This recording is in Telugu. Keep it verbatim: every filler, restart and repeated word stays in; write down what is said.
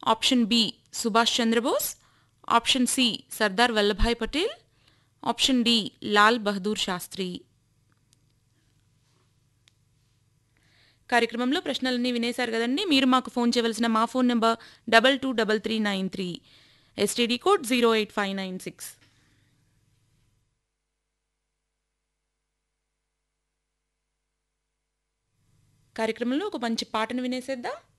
Option B Subhash Chandrabose, option C Sardar Vallabhbhai Patel, option D Lal Bahadur Sastry. కార్యక్రమంలో ప్రశ్నలన్నీ వినేశారు కదండి. మీరు మాకు ఫోన్ చేయవలసిన మా phone number double two double three nine three, STD code zero eight five nine six. కార్యక్రమంలో ఒక మంచి పాటను వినేసేద్దాం.